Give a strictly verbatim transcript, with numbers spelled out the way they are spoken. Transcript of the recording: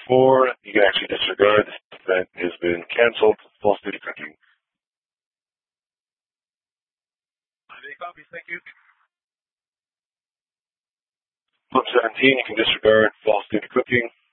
four, you can actually disregard. This event has been canceled. False duty cooking. Any copies? Thank you. Flip seventeen, you can disregard. False duty cooking.